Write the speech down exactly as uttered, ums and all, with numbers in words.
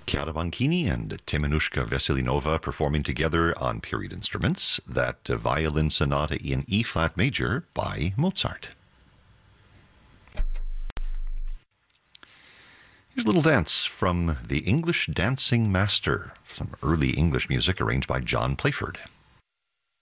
Chiara Banchini and Temenushka Vasilinova performing together on period instruments, that uh, violin sonata in E-flat major by Mozart. Here's a little dance from the English Dancing Master, some early English music arranged by John Playford.